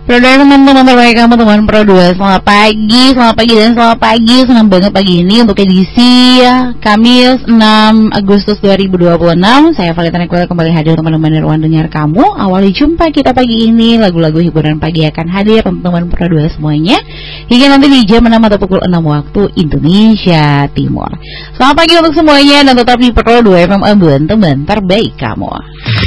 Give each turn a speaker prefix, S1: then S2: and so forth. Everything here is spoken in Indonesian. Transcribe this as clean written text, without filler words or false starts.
S1: Saudara teman-teman terbaik kamu, teman Pro 2. Selamat pagi dan selamat pagi. Senang banget pagi ini untuk edisi Kamis 6 Agustus 2026. Saya Valentine Kuala kembali hadir teman-teman dari ruang dengar kamu. Awali jumpa kita pagi ini, lagu-lagu hiburan pagi akan hadir teman-teman Pro 2 semuanya hingga nanti di jam 6 atau pukul 6 waktu Indonesia Timur. Selamat pagi untuk semuanya dan tetap di Pro 2 FM, teman terbaik kamu.